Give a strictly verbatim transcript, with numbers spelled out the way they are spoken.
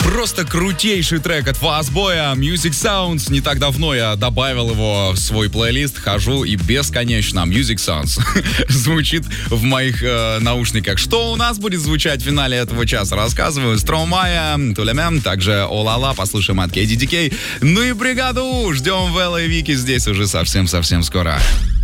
Просто крутейший трек от Fastboy, Music Sounds. Не так давно я добавил его в свой плейлист, хожу и бесконечно Music Sounds звучит в моих э, наушниках. Что у нас будет звучать в финале этого часа, рассказываю. Стромая, Тулемем, также Олала, послушаем от кей ди ди кей. Ну и бригаду ждем Вэлла и Вики здесь уже совсем-совсем скоро.